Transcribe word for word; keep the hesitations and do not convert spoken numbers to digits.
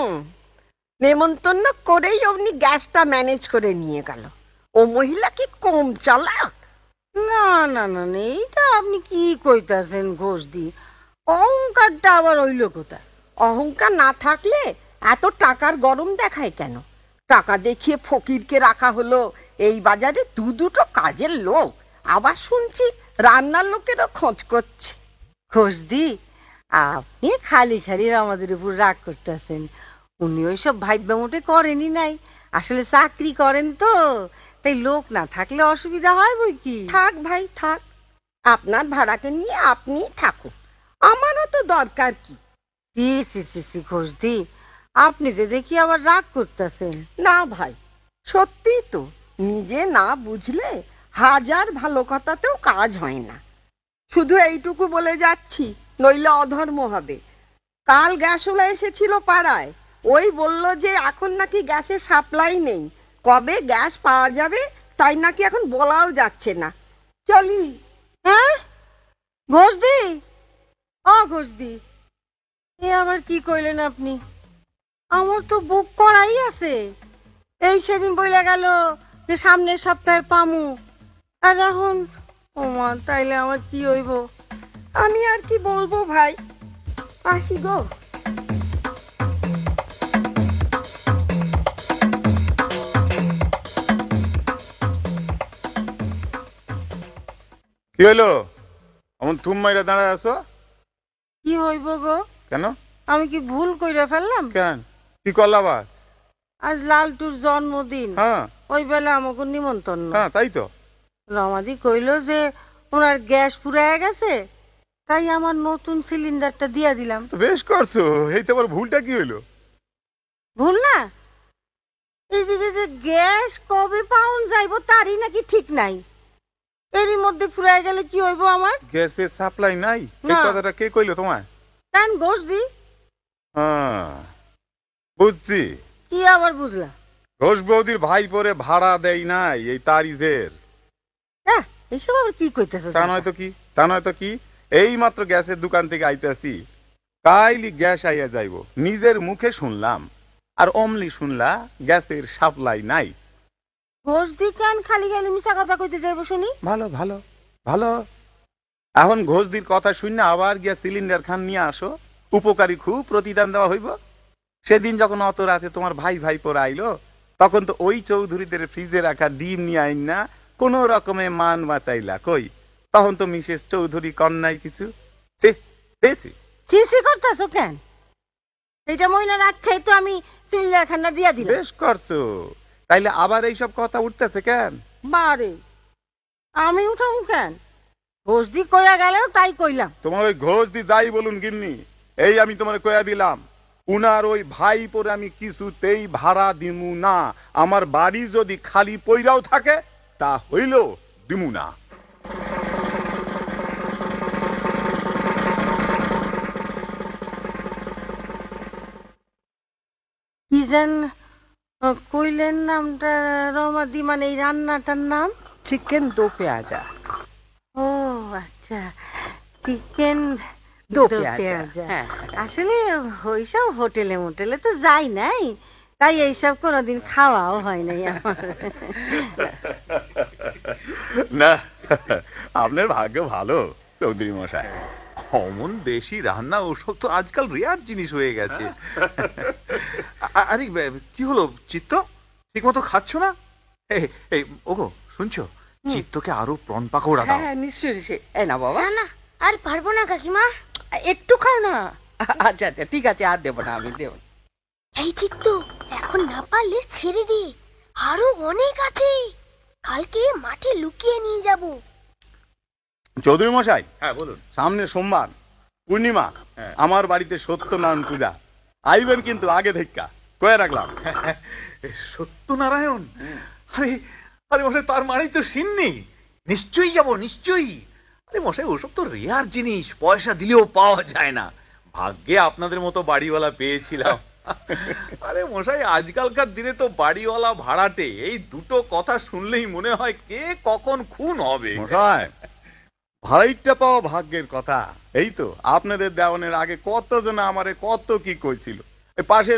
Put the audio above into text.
হুম, নেমন্তন্ন করেই অমনি গ্যাসটা ম্যানেজ করে নিয়ে গেল। ও মহিলা কি কম চালাক? না না না না, এইটা আপনি কি কইতাছেন ঘোষদি? অহংকারটা আবার হইল কোথায়? অহংকার না থাকলে এত টাকার গরম দেখায় কেন? টাকা দেখিয়ে ফকিরকে রাখা হলো এই বাজারে দু দুটো কাজের লোক, আবার শুনছি রান্নার লোকেরও খোঁজ করছে। ঘোষদি, আপনি খালি খালি আমাদের উপর রাগ করতেছেন। উনি ওইসব ভাইবা মোটে করেনি নাই, আসলে চাকরি করেন তো, তাই লোক না থাকলে অসুবিধা হয় বই কি। থাক ভাই থাক, আপনার ভাড়াটা নিয়ে আপনি থাকুন, আমারও তো দরকার কি। সি সি সি সি ঘোষদি, আপনি যে দেখি আবার রাগ করতেছেন। না ভাই, সত্যি তো, নিজে না বুঝলে হাজার ভালো কথাতেও কাজ হয় না। শুধু এইটুকু বলে যাচ্ছি, নইলে অধর্ম হবে। কাল গ্যাসওয়ালা এসেছিল পাড়ায়, ওই বলল যে এখন নাকি গ্যাসের সাপ্লাই নেই, কবে গ্যাস পাওয়া যাবে তাই নাকি এখন বলাও যাচ্ছে না। চলি। হ্যাঁ ঘোষদি, ও ঘোষদি, এ আবার কি কইলেন আপনি? আমার তো বুক করাই আছে। এই সেদিন বইলা গেল যে সামনের সপ্তাহে পামু, আর এখন ওমা, তাইলে আমার কি হইব? আমি আর কি বলবো ভাই, আসি গো। কি হলো? অমন থুম মাইরা দাঁড়ায় আছো কি হইব গো? কেন? আমি কি ভুল কইরা ফেললাম? কেন কি করলা আবার? আজ লালটুর জন্মদিন, হ্যাঁ ওই বেলা আমাকে নিমন্ত্রণ। হ্যাঁ তাই তো। রমাদি কইলো যে ওনার গ্যাস ফুরায় গেছে, তাই আমার নতুন সিলিন্ডারটা দিয়া দিলাম। তো বেশ করছো, এই তো আবার ভুলটা কি হইলো? ভুল না? এইদিকে যে গ্যাস কবে পাউন যাইব তারই নাকি ঠিক নাই, এরই মধ্যে ফুরায় গেলে কি হইব আমার? গ্যাসের সাপ্লাই নাই, এই না। কথাটা কে কইলো তোমায়? কেন ঘোষ দি? হ্যাঁ বুঝছি। কি আবার বুঝলা? ঘোষ বৌদির ভাই পরে ভাড়া দেয় নাই এই তারিজের। হ্যাঁ, এইসব আবার কি কইতেছে? তা নয় তো কি, তা নয় তো কি, এই মাত্র গ্যাসের দোকান থেকে আইতাছি, কাইলি গ্যাস আইয়া যাইব, নিজের মুখে শুনলাম। আর অমলি শুনলা গ্যাসের সাপ্লাই নাই। ঘোষ দি কেন খালি খালি মিশা কথা কইতে যাইব শুনি? ভালো ভালো ভালো, এখন ঘোষদির কথা শুনে আবার গিয়া সিলিন্ডার খান নিয়ে আসো, উপকারী খুব প্রতিদান দেওয়া হইব। সেদিন যখন অত রাতে তোমার ভাই ভাই পরে আইলো, তখন তো ওই চৌধুরীদের ফ্রিজে রাখা ডিম নিয়ে আইন না কোন রকমে মান বাঁচাইলা কই? তখন তো মিসেস চৌধুরী কন্যাই কিছু পেয়েছি। সিসি করতেছো কেন? এইটা মহিলা রাখ খাই তো আমি সিলিন্ডার খানা দিয়া দিলাম। বেশ করছো, তাইলে আবার এইসব কথা উঠতেছে কেন? বারে, আমি উঠামু কেন? ঘোষ দি কইয়া গেলেও তাই কইলাম। তোমার ওই ঘোষ দি যাই বলুন গিন্নি, এই আমি তোমার কয়া দিলাম, উনার ওই ভাই পরে আমি কিছুতেই ভাড়া দিমু না। আমার বাড়ি যদি খালি পইরাও থাকে তা হইলেও দিমু না। কি যেন আহ, কইলেন নামটা রমাদি, মানে এই রান্নাটার নাম? চিকেন দো পেঁয়াজা। ও আচ্ছা, চিকেন দো দো পেঁয়াজা, পেঁয়াজা। হ্যাঁ। আসলে ওইসব হোটেলে মোটেলে তো যাই নাই, তাই এইসব কোনোদিন খাওয়াও হয় নাই আমার। না, আপনার ভাগ্য ভালো চৌধুরী মশাই। অমন দেশি রান্না ওসব তো আজকাল রেয়ার জিনিস হয়ে গেছে। আ- আরে বে- কি হলো চিত্ত, ঠিক মতো খাচ্ছ না? এই এই ওগো শুনছো, চিত্তকে আরো প্রন পাকোড়া দাও। হ্যাঁ নিশ্চয়ই, এই না বাবা, না না, আর পারবো না কাকিমা। একটু খাও না। আচ্ছা আচ্ছা ঠিক আছে, আর দেবো না, আমি দেবো। এই চিত্ত, এখন না পারলে ছেড়ে দে, আরো অনেক আছে, কালকে মাঠে লুকিয়ে নিয়ে যাব। চৌধুরী মশাই, হ্যাঁ বলুন। সামনে সোমবার পূর্ণিমা, আমার বাড়িতে সত্যনারায়ণ পূজা, আইবেন কিন্তু আগে থেকে কয়ে রাখলাম। সত্যনারায়ণ, আরে আরে মশাই, তার মানেই তো সিন্নি, নিশ্চয়ই যাব নিশ্চয়ই। আরে মশাই, ওসব তো রেয়ার জিনিস, পয়সা দিলেও পাওয়া যায় না। ভাগ্যে আপনাদের মতো বাড়িওয়ালা পেয়েছিলাম। আরে মশাই, আজকালকার দিনে তো বাড়িওয়ালা ভাড়াটে, এই দুটো কথা শুনলেই মনে হয় কে কখন খুন হবে। মশাই, ভাইটা পাওয়া ভাগ্যের কথা। এই তো আপনাদের দেওয়ানের আগে কতজন আমারে কত কি কইছিল। এই পাশে